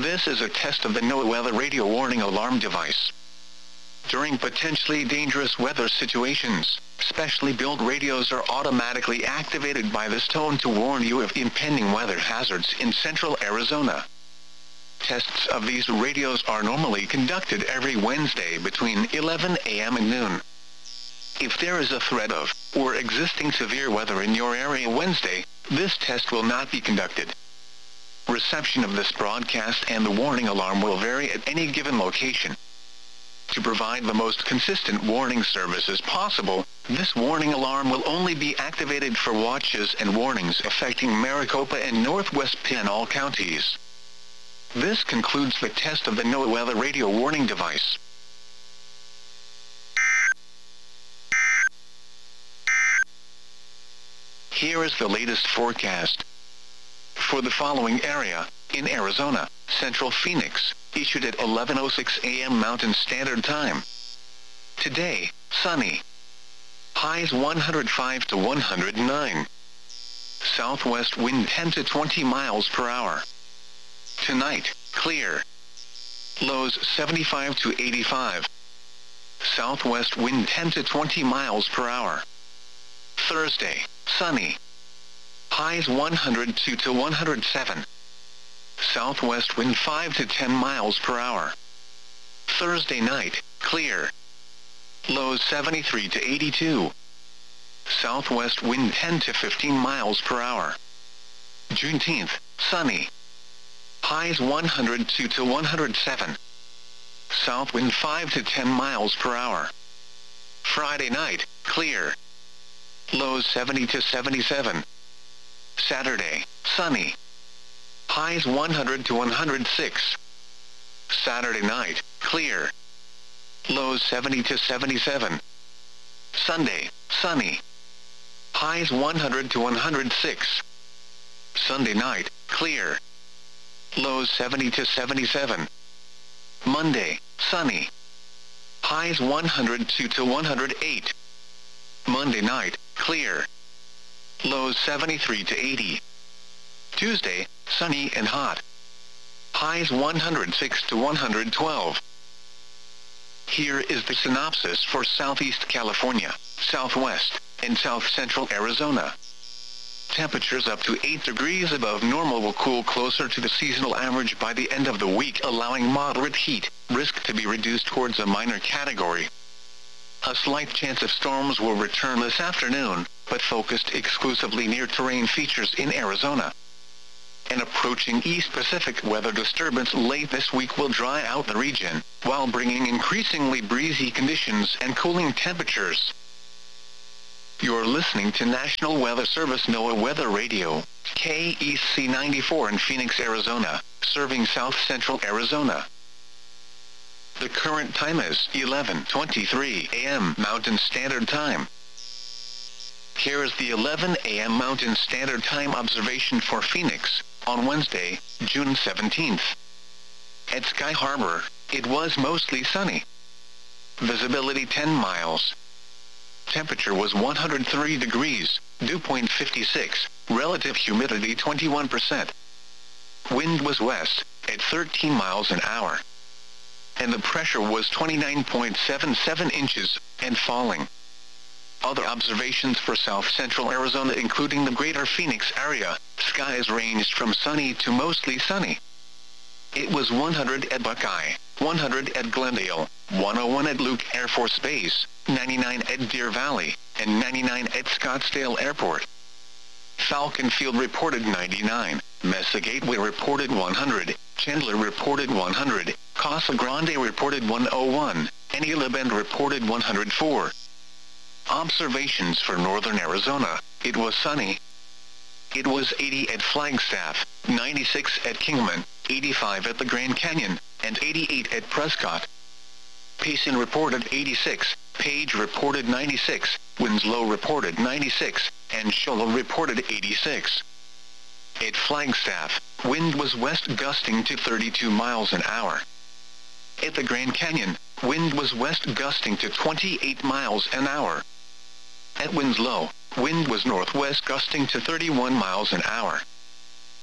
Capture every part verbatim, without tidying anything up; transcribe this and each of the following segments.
This is a test of the NOAA Weather Radio Warning Alarm device. During potentially dangerous weather situations, specially built radios are automatically activated by this tone to warn you of impending weather hazards in central Arizona. Tests of these radios are normally conducted every Wednesday between eleven a m and noon. If there is a threat of, or existing severe weather in your area Wednesday, this test will not be conducted. Reception of this broadcast and the warning alarm will vary at any given location. To provide the most consistent warning services possible, this warning alarm will only be activated for watches and warnings affecting Maricopa and Northwest Pinal counties. This concludes the test of the NOAA Weather Radio Warning device. Here is the latest forecast. For the following area, in Arizona, Central Phoenix, issued at eleven oh six a m Mountain Standard Time. Today, sunny. Highs one hundred five to one hundred nine. Southwest wind ten to twenty miles per hour. Tonight, clear. Lows seventy-five to eighty-five. Southwest wind ten to twenty miles per hour. Thursday, sunny. Highs one hundred two to one hundred seven. Southwest wind five to ten miles per hour. Thursday night, clear. Lows seventy-three to eighty-two. Southwest wind ten to fifteen miles per hour. Juneteenth, sunny. Highs one hundred two to one hundred seven. South wind five to ten miles per hour. Friday night, clear. Lows seventy to seventy-seven. Saturday, sunny. Highs one hundred to one hundred six. Saturday night, clear. Lows seventy to seventy-seven. Sunday, sunny. Highs one hundred to one hundred six. Sunday night, clear. Lows seventy to seventy-seven. Monday, sunny. Highs one hundred two to one hundred eight. Monday night, clear. Lows seventy-three to eighty. Tuesday, sunny and hot. Highs one hundred six to one hundred twelve. Here is the synopsis for Southeast California, Southwest, and South Central Arizona. Temperatures up to eight degrees above normal will cool closer to the seasonal average by the end of the week, allowing moderate heat risk to be reduced towards a minor category. A slight chance of storms will return this afternoon, but focused exclusively near terrain features in Arizona. An approaching East Pacific weather disturbance late this week will dry out the region, while bringing increasingly breezy conditions and cooling temperatures. You're listening to National Weather Service NOAA Weather Radio, K E C ninety-four in Phoenix, Arizona, serving South Central Arizona. The current time is eleven twenty-three a m Mountain Standard Time. Here is the eleven a m Mountain Standard Time observation for Phoenix, on Wednesday, June seventeenth. At Sky Harbor, it was mostly sunny. Visibility ten miles. Temperature was one hundred three degrees, dew point fifty-six, relative humidity twenty-one percent. Wind was west, at thirteen miles an hour. And the pressure was twenty-nine point seven seven inches, and falling. Other observations for South Central Arizona, including the greater Phoenix area, skies ranged from sunny to mostly sunny. It was one hundred at Buckeye, one hundred at Glendale, one oh one at Luke Air Force Base, ninety-nine at Deer Valley, and ninety-nine at Scottsdale Airport. Falcon Field reported ninety-nine, Mesa Gateway reported one hundred, Chandler reported one hundred, Casa Grande reported one oh one, and Isla Bend reported one hundred four. Observations for northern Arizona, it was sunny. It was eighty at Flagstaff, ninety-six at Kingman, eighty-five at the Grand Canyon, and eighty-eight at Prescott. Payson reported eighty-six, Page reported ninety-six, Winslow reported ninety-six, and Show Low reported eighty-six. At Flagstaff, wind was west gusting to thirty-two miles an hour. At the Grand Canyon, wind was west gusting to twenty-eight miles an hour. At Winslow, wind was northwest gusting to thirty-one miles an hour.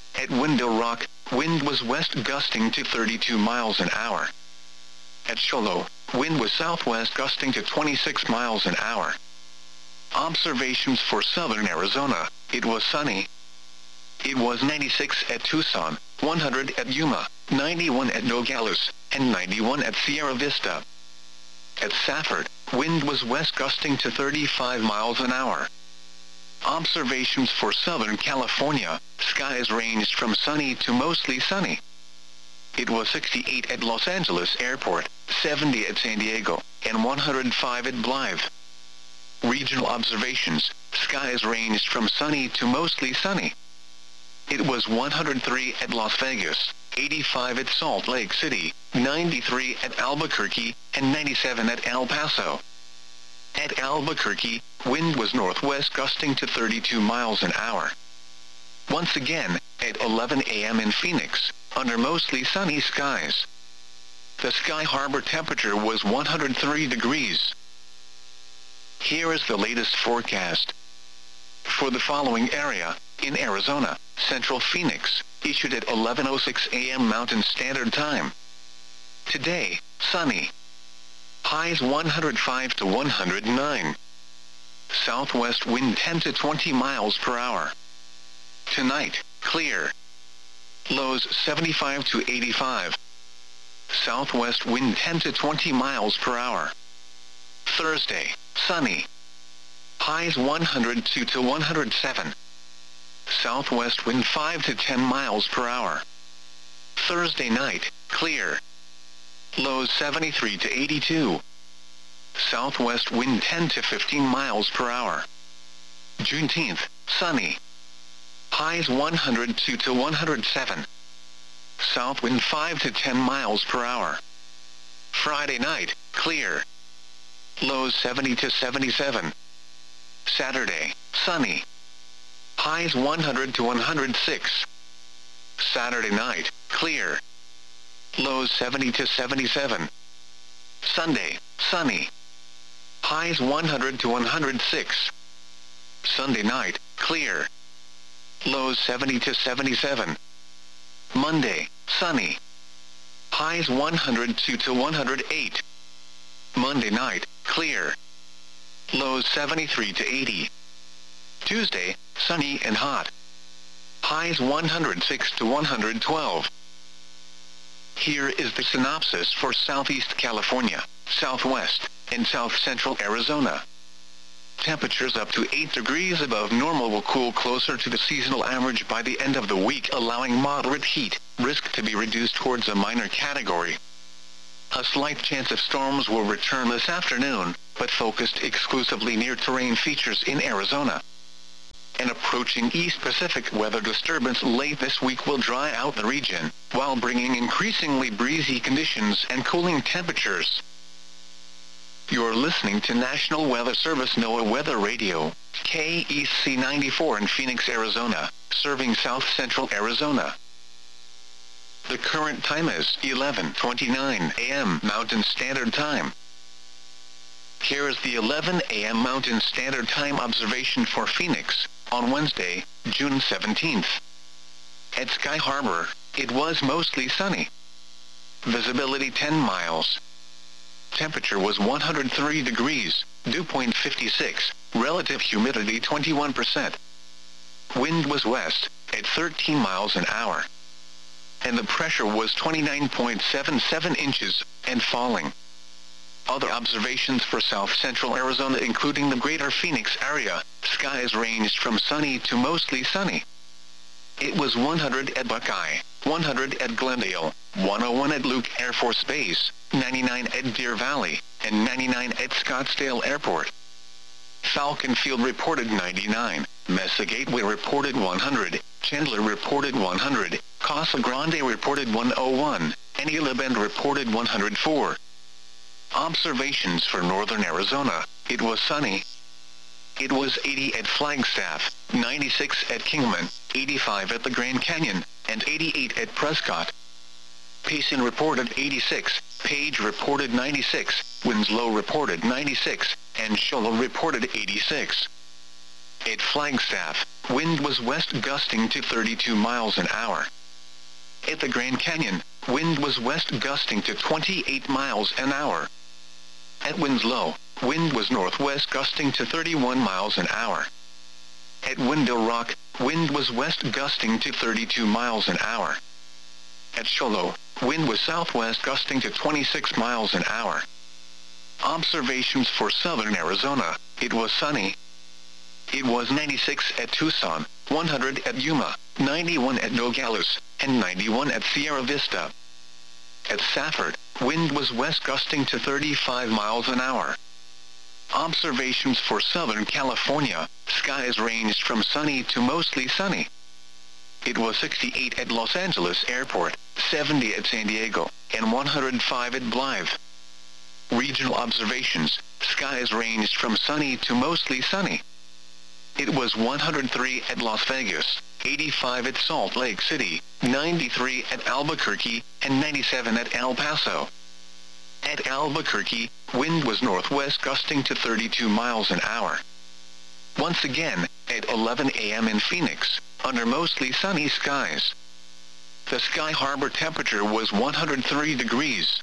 At Window Rock, wind was west gusting to thirty-two miles an hour. At Shoalo, wind was southwest gusting to twenty-six miles an hour. Observations for southern Arizona: it was sunny. It was ninety-six at Tucson, one hundred at Yuma, ninety-one at Nogales, and ninety-one at Sierra Vista. At Safford, wind was west gusting to thirty-five miles an hour. Observations for Southern California: skies ranged from sunny to mostly sunny. It was sixty-eight at Los Angeles Airport, seventy at San Diego, and one hundred five at Blythe. Regional observations: skies ranged from sunny to mostly sunny. It was one hundred three at Las Vegas, eighty-five at Salt Lake City, ninety-three at Albuquerque, and ninety-seven at El Paso. At Albuquerque, wind was northwest gusting to thirty-two miles an hour. Once again, at eleven a m in Phoenix, under mostly sunny skies. The Sky Harbor temperature was one hundred three degrees. Here is the latest forecast. For the following area, in Arizona, Central Phoenix, issued at eleven oh six a m Mountain Standard Time. Today, sunny. Highs one hundred five to one hundred nine. Southwest wind ten to twenty miles per hour. Tonight, clear. Lows seventy-five to eighty-five. Southwest wind ten to twenty miles per hour. Thursday, sunny. Highs one hundred two to one hundred seven. Southwest wind five to ten miles per hour. Thursday night, clear. Lows seventy-three to eighty-two. Southwest wind ten to fifteen miles per hour. Juneteenth, sunny. Highs one hundred two to one hundred seven. South wind five to ten miles per hour. Friday night, clear. Lows seventy to seventy-seven. Saturday, sunny. Highs one hundred to one hundred six. Saturday night, clear. Lows seventy to seventy-seven. Sunday, sunny. Highs one hundred to one hundred six. Sunday night, clear. Lows seventy to seventy-seven. Monday, sunny. Highs one hundred two to one hundred eight. Monday night, clear. Lows seventy-three to eighty. Tuesday, sunny and hot. Highs one hundred six to one hundred twelve. Here is the synopsis for Southeast California, Southwest, and South Central Arizona. Temperatures up to eight degrees above normal will cool closer to the seasonal average by the end of the week, allowing moderate heat risk to be reduced towards a minor category. A slight chance of storms will return this afternoon, but focused exclusively near terrain features in Arizona. An approaching East Pacific weather disturbance late this week will dry out the region, while bringing increasingly breezy conditions and cooling temperatures. You're listening to National Weather Service NOAA Weather Radio, K E C ninety-four in Phoenix, Arizona, serving South Central Arizona. The current time is eleven twenty-nine a m Mountain Standard Time. Here is the eleven a m Mountain Standard Time observation for Phoenix, on Wednesday, June seventeenth. At Sky Harbor, it was mostly sunny. Visibility ten miles. Temperature was one hundred three degrees, dew point fifty-six, relative humidity twenty-one percent. Wind was west, at thirteen miles an hour. And the pressure was twenty-nine point seven seven inches, and falling. Other observations for South Central Arizona, including the greater Phoenix area, skies ranged from sunny to mostly sunny. It was one hundred at Buckeye, one hundred at Glendale, one oh one at Luke Air Force Base, ninety-nine at Deer Valley, and ninety-nine at Scottsdale Airport. Falcon Field reported ninety-nine, Mesa Gateway reported one hundred, Chandler reported one hundred, Casa Grande reported one oh one, and Isla Bend reported one hundred four. Observations for northern Arizona: it was sunny. It was eighty at Flagstaff, ninety-six at Kingman, eighty-five at the Grand Canyon, and eighty-eight at Prescott. Payson reported eighty-six, Page reported ninety-six, Winslow reported ninety-six, and Shoalo reported eighty-six. At Flagstaff, wind was west gusting to thirty-two miles an hour. At the Grand Canyon, wind was west gusting to twenty-eight miles an hour. At Winslow, wind was northwest gusting to thirty-one miles an hour. At Window Rock, wind was west gusting to thirty-two miles an hour. At Show Low, wind was southwest gusting to twenty-six miles an hour. Observations for southern Arizona: it was sunny. It was ninety-six at Tucson, one hundred at Yuma, ninety-one at Nogales, and ninety-one at Sierra Vista. At Safford, wind was west gusting to thirty-five miles an hour. Observations for Southern California: skies ranged from sunny to mostly sunny. It was sixty-eight at Los Angeles Airport, seventy at San Diego, and one hundred five at Blythe. Regional observations: skies ranged from sunny to mostly sunny. It was one hundred three at Las Vegas, eighty-five at Salt Lake City, ninety-three at Albuquerque, and ninety-seven at El Paso. At Albuquerque, wind was northwest gusting to thirty-two miles an hour. Once again, at eleven a m in Phoenix, under mostly sunny skies. The Sky Harbor temperature was one hundred three degrees.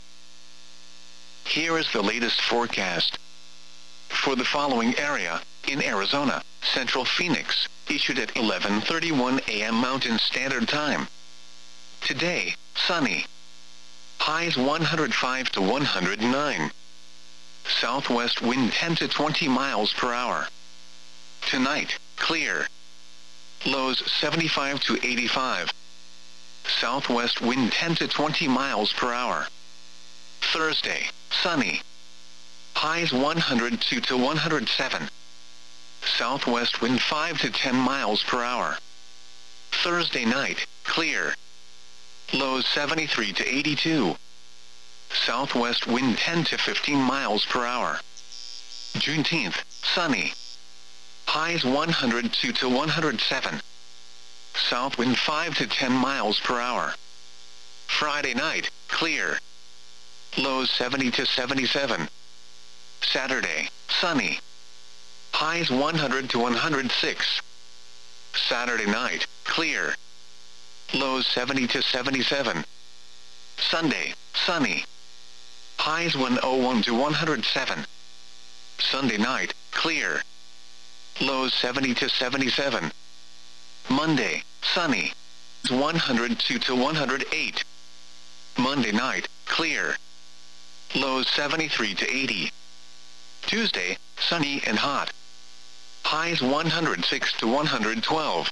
Here is the latest forecast. For the following area, in Arizona, Central Phoenix, issued at eleven thirty-one a m Mountain Standard Time. Today, sunny. Highs one hundred five to one hundred nine. Southwest wind ten to twenty miles per hour. Tonight, clear. Lows seventy-five to eighty-five. Southwest wind ten to twenty miles per hour. Thursday, sunny. Highs one hundred two to one hundred seven. Southwest wind five to ten miles per hour. Thursday night, clear. Lows seventy-three to eighty-two. Southwest wind ten to fifteen miles per hour. Juneteenth, sunny. Highs one hundred two to one hundred seven. South wind five to ten miles per hour. Friday night, clear. Lows seventy to seventy-seven. Saturday, sunny. Highs one hundred to one hundred six. Saturday night, clear. Lows seventy to seventy-seven. Sunday, sunny. Highs one oh one to one hundred seven. Sunday night, clear. Lows seventy to seventy-seven. Monday, sunny. one hundred two to one hundred eight. Monday night, clear. Lows seventy-three to eighty. Tuesday, sunny and hot. Highs one hundred six to one hundred twelve.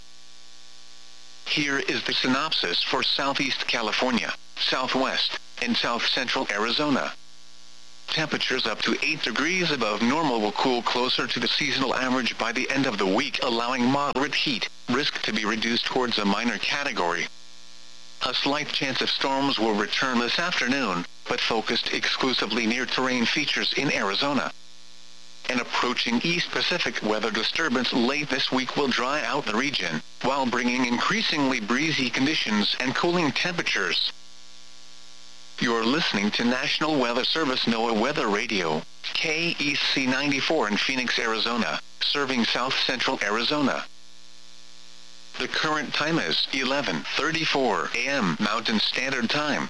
Here is the synopsis for Southeast California, Southwest, and South Central Arizona. Temperatures up to eight degrees above normal will cool closer to the seasonal average by the end of the week, allowing moderate heat risk to be reduced towards a minor category. A slight chance of storms will return this afternoon, but focused exclusively near terrain features in Arizona. An approaching East Pacific weather disturbance late this week will dry out the region, while bringing increasingly breezy conditions and cooling temperatures. You're listening to National Weather Service NOAA Weather Radio, K E C ninety-four in Phoenix, Arizona, serving South Central Arizona. The current time is eleven thirty-four a m Mountain Standard Time.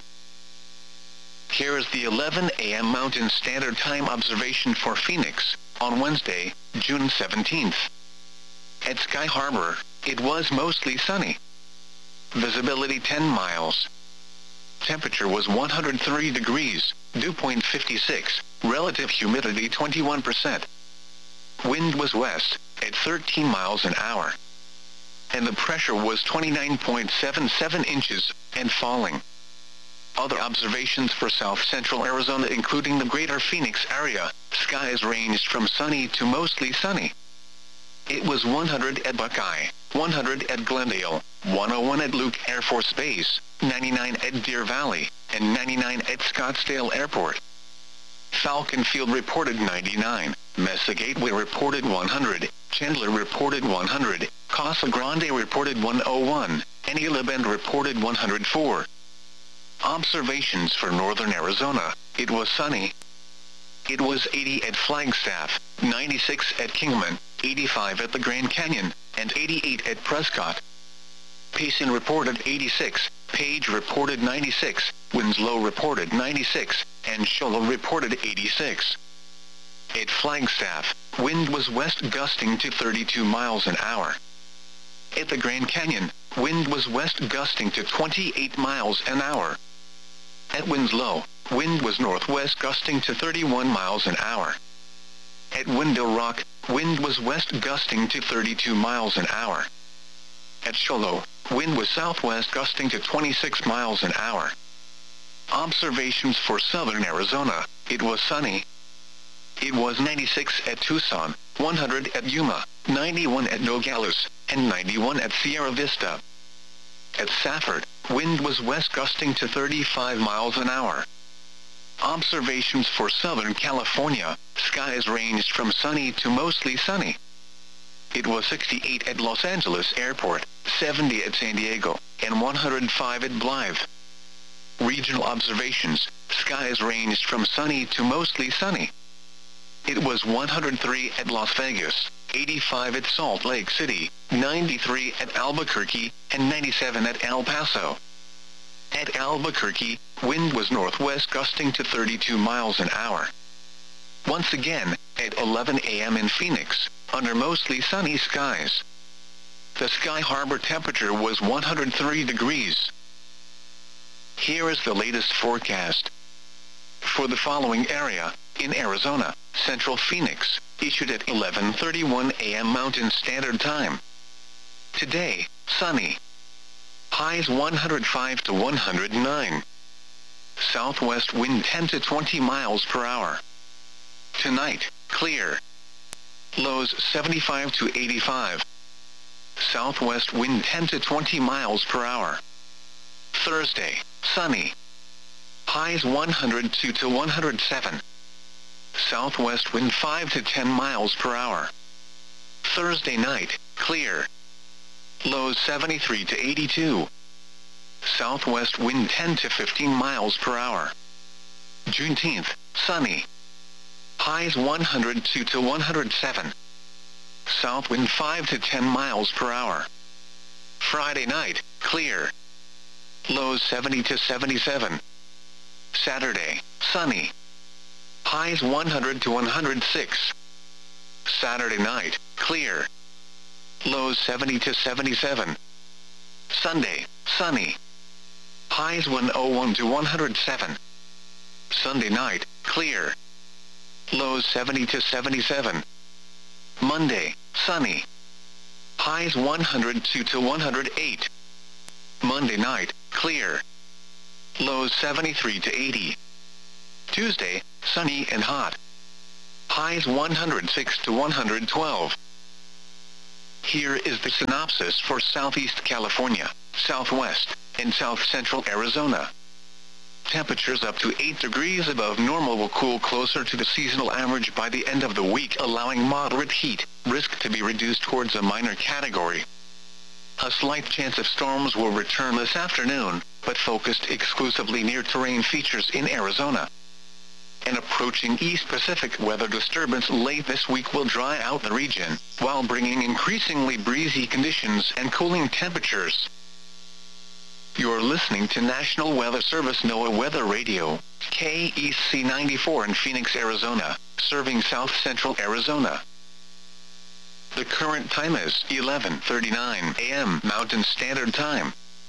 Here is the eleven a m Mountain Standard Time observation for Phoenix, on Wednesday, June seventeenth. At Sky Harbor, it was mostly sunny. Visibility ten miles. Temperature was one hundred three degrees, dew point fifty-six, relative humidity twenty-one percent. Wind was west, at thirteen miles an hour. And the pressure was twenty-nine point seven seven inches, and falling. Other observations for South Central Arizona, including the greater Phoenix area, skies ranged from sunny to mostly sunny. It was one hundred at Buckeye, one hundred at Glendale, one oh one at Luke Air Force Base, ninety-nine at Deer Valley, and ninety-nine at Scottsdale Airport. Falcon Field reported ninety-nine, Mesa Gateway reported one hundred, Chandler reported one hundred, Casa Grande reported one oh one, and Isla Bend reported one hundred four. Observations for northern Arizona: it was sunny. It was eighty at Flagstaff, ninety-six at Kingman, eighty-five at the Grand Canyon, and eighty-eight at Prescott. Payson reported eighty-six, Page reported ninety-six, Winslow reported ninety-six, and Show Low reported eighty-six. At Flagstaff, wind was west gusting to thirty-two miles an hour. At the Grand Canyon, wind was west gusting to twenty-eight miles an hour. At Winslow, wind was northwest gusting to thirty-one miles an hour. At Window Rock, wind was west gusting to thirty-two miles an hour. At Show Low, wind was southwest gusting to twenty-six miles an hour. Observations for southern Arizona: it was sunny. It was ninety-six at Tucson, one hundred at Yuma, ninety-one at Nogales, and ninety-one at Sierra Vista. At Safford, wind was west gusting to thirty-five miles an hour. Observations for Southern California: skies ranged from sunny to mostly sunny. It was sixty-eight at Los Angeles Airport, seventy at San Diego, and one hundred five at Blythe. Regional observations: skies ranged from sunny to mostly sunny. It was one hundred three at Las Vegas, eighty-five at Salt Lake City, ninety-three at Albuquerque, and ninety-seven at El Paso. At Albuquerque, wind was northwest gusting to thirty-two miles an hour. Once again, at eleven a m in Phoenix, under mostly sunny skies. The Sky Harbor temperature was one hundred three degrees. Here is the latest forecast. For the following area, in Arizona, Central Phoenix, issued at eleven thirty-one a m Mountain Standard Time. Today, sunny. Highs one hundred five to one hundred nine. Southwest wind ten to twenty miles per hour. Tonight, clear. Lows seventy-five to eighty-five. Southwest wind ten to twenty miles per hour. Thursday, sunny. Highs one hundred two to one hundred seven. Southwest wind five to ten miles per hour. Thursday night, clear. Lows seventy-three to eighty-two. Southwest wind ten to fifteen miles per hour. Juneteenth, sunny. Highs one hundred two to one hundred seven. South wind five to ten miles per hour. Friday night, clear. Lows seventy to seventy-seven. Saturday, sunny. Highs one hundred to one hundred six. Saturday night, clear. Lows seventy to seventy-seven. Sunday, sunny. Highs one oh one to one hundred seven. Sunday night, clear. Lows seventy to seventy-seven. Monday, sunny. Highs one hundred two to one hundred eight. Monday night, clear. Lows seventy-three to eighty. Tuesday, sunny and hot. Highs one hundred six to one hundred twelve. Here is the synopsis for Southeast California, Southwest, and South Central Arizona. Temperatures up to eight degrees above normal will cool closer to the seasonal average by the end of the week, allowing moderate heat risk to be reduced towards a minor category. A slight chance of storms will return this afternoon, but focused exclusively near terrain features in Arizona. An approaching East Pacific weather disturbance late this week will dry out the region, while bringing increasingly breezy conditions and cooling temperatures. You're listening to National Weather Service NOAA Weather Radio, K E C ninety-four in Phoenix, Arizona, serving South Central Arizona. The current time is eleven thirty-nine a m Mountain Standard Time.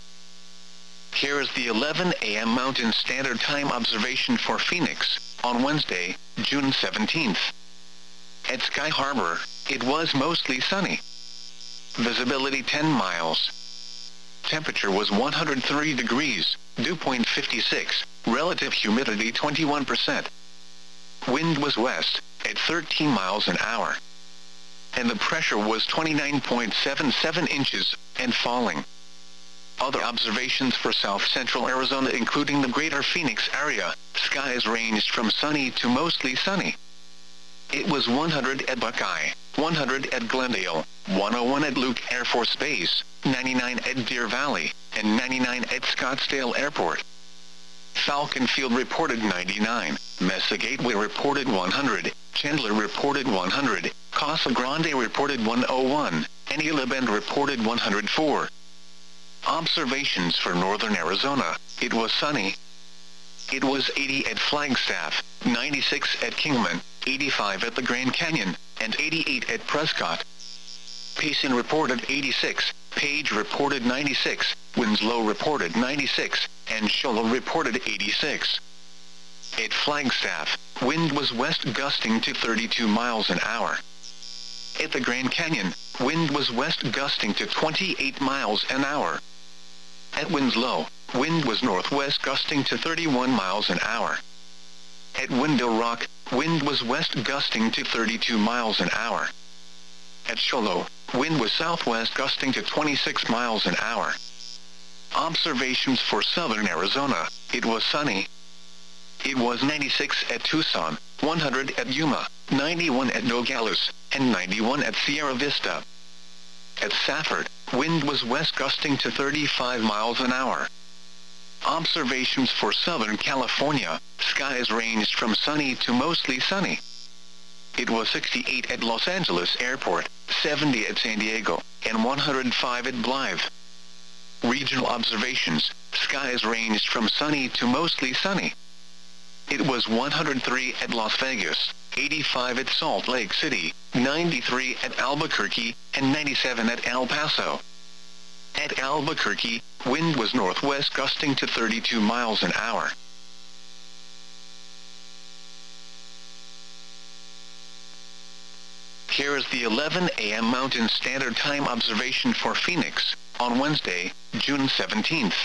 Here is the eleven a m Mountain Standard Time observation for Phoenix, on Wednesday, June seventeenth. At Sky Harbor, it was mostly sunny. Visibility ten miles. Temperature was one hundred three degrees, dew point fifty-six, relative humidity twenty-one percent. Wind was west, at thirteen miles an hour. And the pressure was twenty-nine point seven seven inches, and falling. Other observations for South Central Arizona, including the greater Phoenix area, skies ranged from sunny to mostly sunny. It was one hundred at Buckeye, one hundred at Glendale, one oh one at Luke Air Force Base, ninety-nine at Deer Valley, and ninety-nine at Scottsdale Airport. Falcon Field reported ninety-nine, Mesa Gateway reported one hundred, Chandler reported one hundred, Casa Grande reported one oh one, Antelope Bend reported one hundred four. Observations for northern Arizona, it was sunny. It was eighty at Flagstaff, ninety-six at Kingman, eighty-five at the Grand Canyon, and eighty-eight at Prescott. Payson reported eighty-six, Page reported ninety-six, Winslow reported ninety-six, and Show Low reported eighty-six. At Flagstaff, wind was west gusting to thirty-two miles an hour. At the Grand Canyon, wind was west gusting to twenty-eight miles an hour. At Winslow, wind was northwest gusting to thirty-one miles an hour. At Window Rock, wind was west gusting to thirty-two miles an hour. At Show Low, wind was southwest gusting to twenty-six miles an hour. Observations for southern Arizona, it was sunny. It was ninety-six at Tucson, one hundred at Yuma, ninety-one at Nogales, and ninety-one at Sierra Vista. At Safford, wind was west gusting to thirty-five miles an hour. Observations for Southern California, skies ranged from sunny to mostly sunny. It was sixty-eight at Los Angeles Airport, seventy at San Diego, and one hundred five at Blythe. Regional observations, skies ranged from sunny to mostly sunny. It was one hundred three at Las Vegas, eighty-five at Salt Lake City, ninety-three at Albuquerque, and ninety-seven at El Paso. At Albuquerque, wind was northwest gusting to thirty-two miles an hour. Here is the eleven A M Mountain Standard Time observation for Phoenix, on Wednesday, June seventeenth.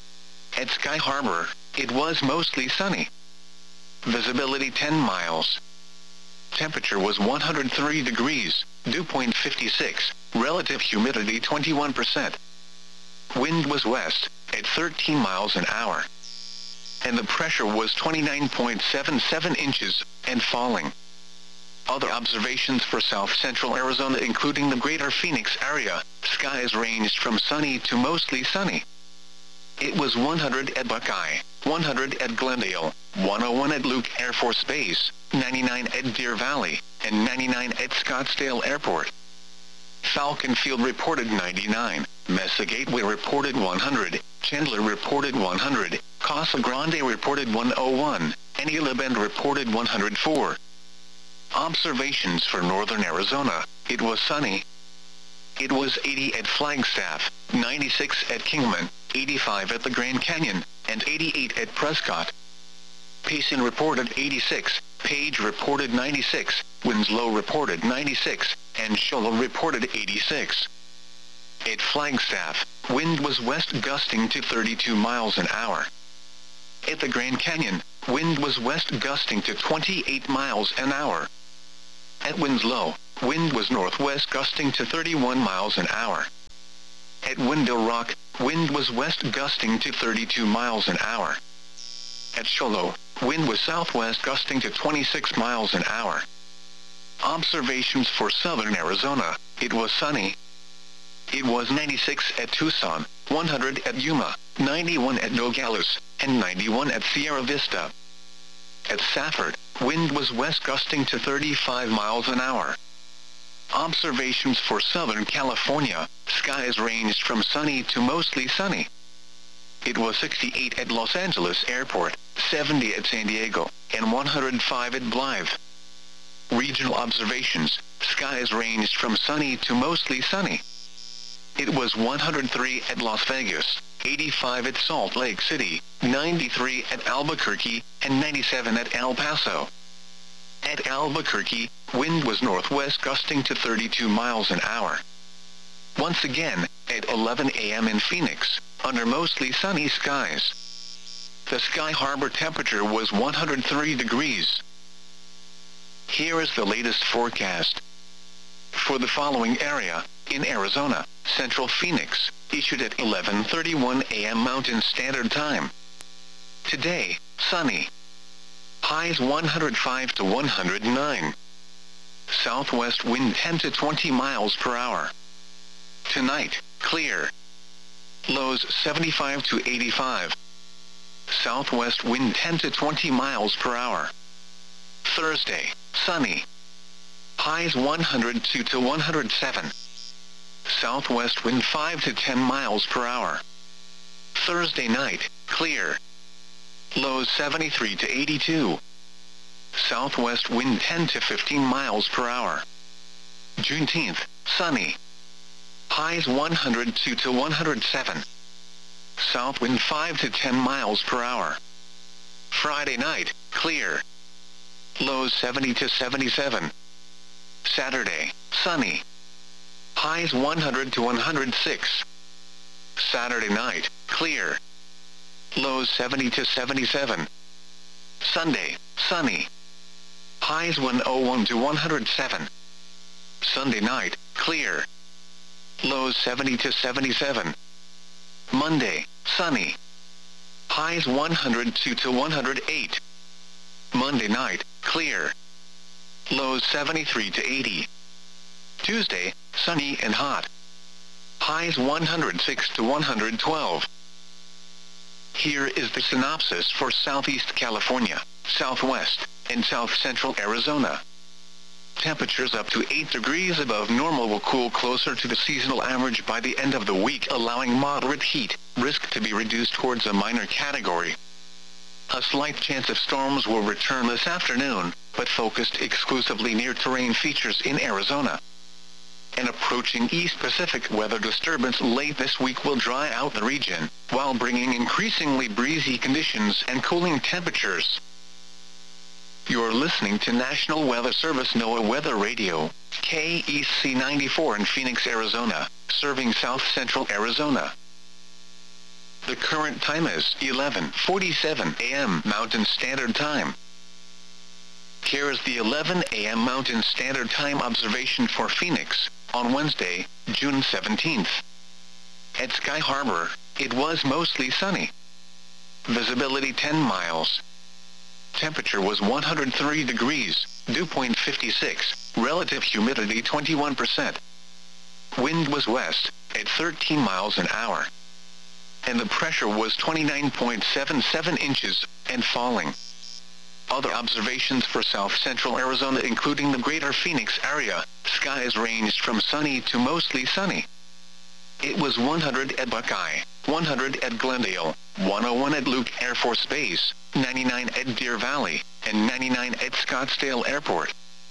At Sky Harbor, it was mostly sunny. Visibility ten miles. Temperature was one hundred three degrees, dew point fifty-six, relative humidity twenty-one percent. Wind was west, at thirteen miles an hour. And the pressure was twenty-nine point seven seven inches, and falling. Other observations for south central Arizona including the greater Phoenix area, skies ranged from sunny to mostly sunny. It was one hundred at Buckeye, one hundred at Glendale, one oh one at Luke Air Force Base, ninety-nine at Deer Valley, and ninety-nine at Scottsdale Airport. Falcon Field reported ninety-nine, Mesa Gateway reported one hundred, Chandler reported one hundred, Casa Grande reported one oh one, and Antelope Bend reported one hundred four. Observations for northern Arizona, it was sunny. It was eighty at Flagstaff, ninety-six at Kingman, eighty-five at the Grand Canyon, and eighty-eight at Prescott. Payson reported eighty-six, Page reported ninety-six, Winslow reported ninety-six, and Show Low reported eighty-six. At Flagstaff, wind was west gusting to thirty-two miles an hour. At the Grand Canyon, wind was west gusting to twenty-eight miles an hour. At Winslow, wind was northwest gusting to thirty-one miles an hour. At Window Rock, wind was west gusting to thirty-two miles an hour. At Show Low, wind was southwest gusting to twenty-six miles an hour. Observations for southern Arizona, it was sunny. It was ninety-six at Tucson, one hundred at Yuma, ninety-one at Nogales, and ninety-one at Sierra Vista. At Safford, wind was west gusting to thirty-five miles an hour. Observations for Southern California, skies ranged from sunny to mostly sunny. It was sixty-eight at Los Angeles Airport, seventy at San Diego, and one hundred five at Blythe. Regional observations, skies ranged from sunny to mostly sunny. It was one hundred three at Las Vegas, eighty-five at Salt Lake City, ninety-three at Albuquerque, and ninety-seven at El Paso. At Albuquerque, wind was northwest gusting to thirty-two miles an hour. Once again, at eleven A M in Phoenix, under mostly sunny skies. The Sky Harbor temperature was one hundred three degrees. Here is the latest forecast. For the following area, in Arizona, Central Phoenix, issued at eleven thirty-one A M Mountain Standard Time. Today, sunny. Highs one hundred five to one hundred nine. Southwest wind ten to twenty miles per hour. Tonight, clear. Lows seventy-five to eighty-five. Southwest wind ten to twenty miles per hour. Thursday, sunny. Highs one hundred two to one hundred seven. southwest wind five to ten miles per hour. Thursday night, clear. Lows seventy-three to eighty-two. Southwest wind ten to fifteen miles per hour. Juneteenth, sunny. Highs one hundred two to one hundred seven. South wind five to ten miles per hour. Friday night, clear. Lows seventy to seventy-seven. Saturday, sunny. Highs one hundred to one hundred six. Saturday night, clear. Lows seventy to seventy-seven. Sunday, sunny. Highs one oh one to one hundred seven. Sunday night, clear. Lows seventy to seventy-seven. Monday, sunny. Highs one hundred two to one hundred eight. Monday night, clear. Lows seventy-three to eighty. Tuesday, sunny and hot. Highs one hundred six to one hundred twelve. Here is the synopsis for Southeast California, Southwest, and South Central Arizona. Temperatures up to eight degrees above normal will cool closer to the seasonal average by the end of the week, allowing moderate heat risk to be reduced towards a minor category. A slight chance of storms will return this afternoon, but focused exclusively near terrain features in Arizona. An approaching East Pacific weather disturbance late this week will dry out the region, while bringing increasingly breezy conditions and cooling temperatures. You're listening to National Weather Service NOAA Weather Radio, K E C ninety-four in Phoenix, Arizona, serving South Central Arizona. The current time is eleven forty-seven a m Mountain Standard Time. Here is the eleven a m Mountain Standard Time observation for Phoenix, on Wednesday, June seventeenth. At Sky Harbor, it was mostly sunny. Visibility ten miles. Temperature was one hundred three degrees, dew point fifty-six, relative humidity twenty-one percent. Wind was west, at thirteen miles an hour. And the pressure was twenty-nine point seven seven inches, and falling. Other observations for South Central Arizona, including the greater Phoenix area, skies ranged from sunny to mostly sunny. It was one hundred at Buckeye, one hundred at Glendale, one oh one at Luke Air Force Base, ninety-nine at Deer Valley, and ninety-nine at Scottsdale Airport.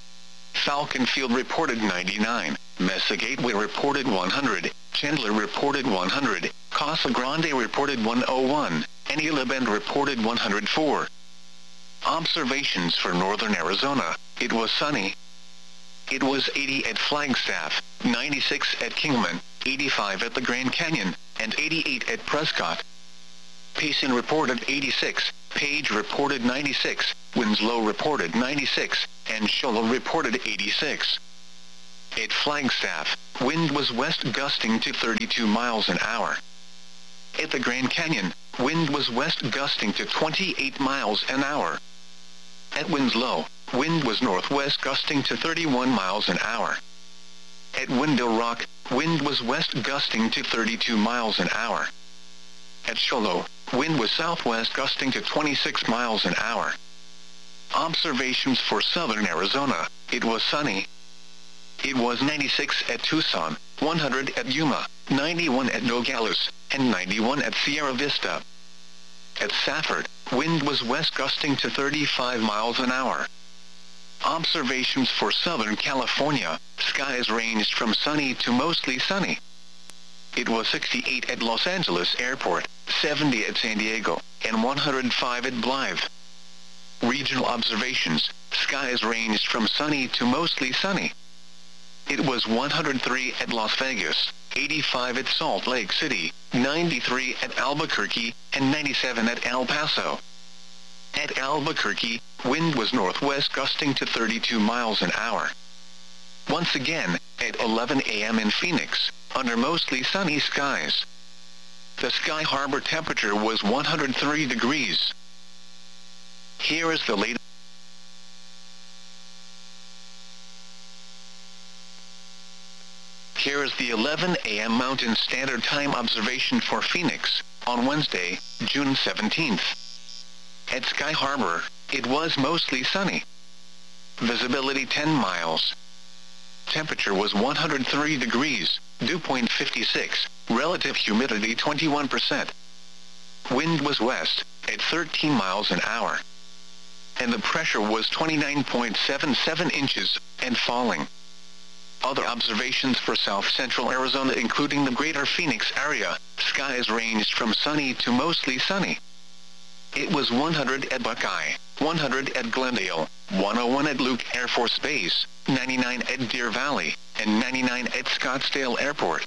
Falcon Field reported ninety-nine, Mesa Gateway reported one hundred, Chandler reported one hundred, Casa Grande reported one oh one, and Isla Bend reported one hundred four. Observations for northern Arizona, it was sunny. It was eighty at Flagstaff, ninety-six at Kingman, eighty-five at the Grand Canyon, and eighty-eight at Prescott. Payson reported eighty-six, Page reported ninety-six, Winslow reported ninety-six, and Show Low reported eighty-six. At Flagstaff, wind was west gusting to thirty-two miles an hour. At the Grand Canyon, wind was west gusting to twenty-eight miles an hour. At Winslow, wind was northwest gusting to thirty-one miles an hour. At Window Rock, wind was west gusting to thirty-two miles an hour. At Show Low, wind was southwest gusting to twenty-six miles an hour. Observations for southern Arizona, it was sunny. It was ninety-six at Tucson, one hundred at Yuma, ninety-one at Nogales, and ninety-one at Sierra Vista. At Safford, wind was west gusting to thirty-five miles an hour. Observations for Southern California, skies ranged from sunny to mostly sunny. It was sixty-eight at Los Angeles Airport, seventy at San Diego, and one hundred five at Blythe. Regional observations, skies ranged from sunny to mostly sunny. It was one hundred three at Las Vegas, eighty-five at Salt Lake City, ninety-three at Albuquerque, and ninety-seven at El Paso. At Albuquerque, wind was northwest gusting to thirty-two miles an hour. Once again, at eleven a m in Phoenix, under mostly sunny skies. The Sky Harbor temperature was one hundred three degrees. Here is the latest. Here is the eleven a m Mountain Standard Time observation for Phoenix, on Wednesday, June seventeenth. At Sky Harbor, it was mostly sunny. Visibility ten miles. Temperature was one hundred three degrees, dew point fifty-six, relative humidity twenty-one percent. Wind was west, at thirteen miles an hour. And the pressure was twenty-nine point seven seven inches, and falling. Other observations for south-central Arizona including the greater Phoenix area, skies ranged from sunny to mostly sunny. It was one hundred at Buckeye, one hundred at Glendale, one oh one at Luke Air Force Base, ninety-nine at Deer Valley, and ninety-nine at Scottsdale Airport.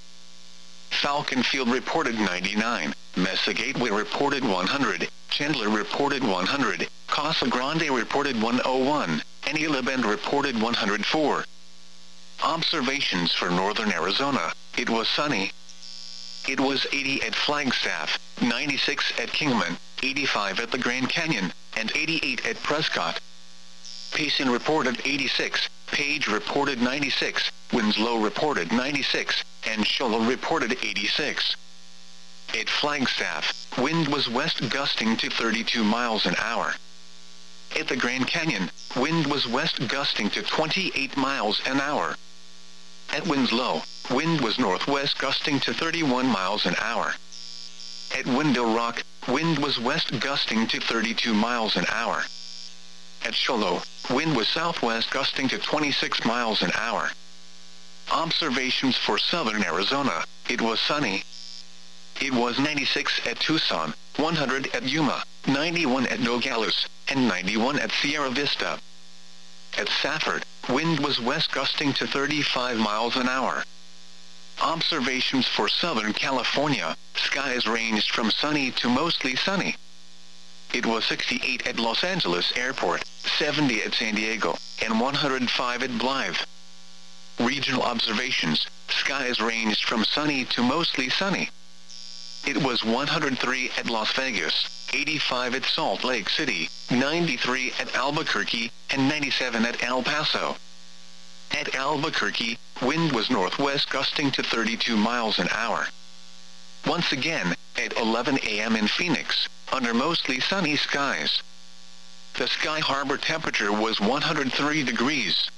Falcon Field reported ninety-nine, Mesa Gateway reported one hundred, Chandler reported one hundred, Casa Grande reported one oh one, and Gila Bend reported one hundred four. Observations for northern Arizona, it was sunny. It was eighty at Flagstaff, ninety-six at Kingman, eighty-five at the Grand Canyon, and eighty-eight at Prescott. Payson reported eighty-six, Page reported ninety-six, Winslow reported ninety-six, and Show Low reported eighty-six. At Flagstaff, wind was west gusting to thirty-two miles an hour. At the Grand Canyon, wind was west gusting to twenty-eight miles an hour. At Winslow, wind was northwest gusting to thirty-one miles an hour. At Window Rock, wind was west gusting to thirty-two miles an hour. At Show Low, wind was southwest gusting to twenty-six miles an hour. Observations for southern Arizona, it was sunny. It was ninety-six at Tucson, one hundred at Yuma, ninety-one at Nogales, and ninety-one at Sierra Vista. At Safford, wind was west gusting to thirty-five miles an hour. Observations for Southern California, skies ranged from sunny to mostly sunny. It was sixty-eight at Los Angeles Airport, seventy at San Diego, and one hundred five at Blythe. Regional observations, skies ranged from sunny to mostly sunny. It was one hundred three at Las Vegas, eighty-five at Salt Lake City, ninety-three at Albuquerque, and ninety-seven at El Paso. At Albuquerque, wind was northwest gusting to thirty-two miles an hour. Once again, at eleven a m in Phoenix, under mostly sunny skies. The Sky Harbor temperature was one hundred three degrees.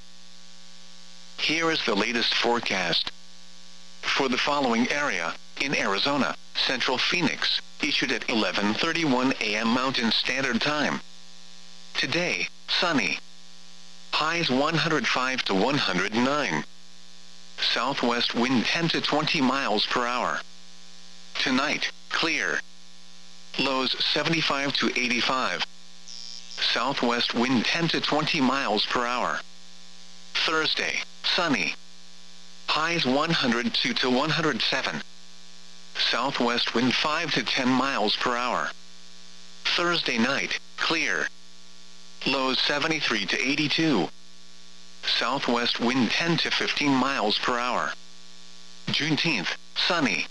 Here is the latest forecast. For the following area, in Arizona, Central Phoenix, issued at eleven thirty-one a m Mountain Standard Time. Today, sunny. Highs one hundred five to one hundred nine. Southwest wind ten to twenty miles per hour. Tonight, clear. Lows seventy-five to eighty-five. Southwest wind ten to twenty miles per hour. Thursday, sunny. Highs one hundred two to one hundred seven. Southwest wind five to ten miles per hour. Thursday night, clear. Lows seventy-three to eighty-two. Southwest wind ten to fifteen miles per hour. Juneteenth, sunny.